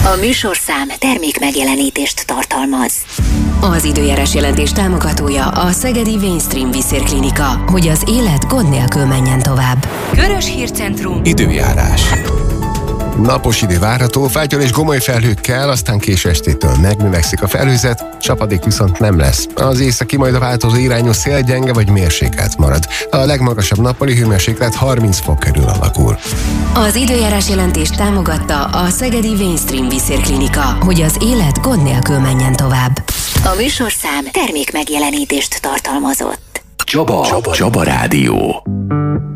A műsorszám termék megjelenítést tartalmaz. Az időjárás jelentés támogatója a Szegedi Mainstream Vízérklinika, hogy az élet gond nélkül menjen tovább. Körös Hírcentrum. Időjárás. Napos idő várható, fátyol és gomoly felhőkkel, aztán késő estétől megnövekszik a felhőzet, csapadék viszont nem lesz. Az északi, majd a változó irányú szél gyenge vagy mérsékelt marad. A legmagasabb nappali hőmérséklet 30 fok körül alakul. Az időjárás jelentés támogatta a Szegedi Mainstream Vízérklinika, hogy az élet gond nélkül menjen tovább. A műsorszám termék megjelenítést tartalmazott. Csaba Rádió.